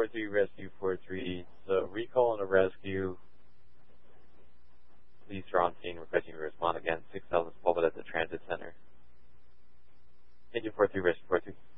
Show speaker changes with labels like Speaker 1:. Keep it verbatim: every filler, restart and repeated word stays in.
Speaker 1: four three, rescue four three. So recall and a rescue. Police are on scene requesting you respond again. six thousand Pulpit at the transit center. Thank you, four three, rescue four three.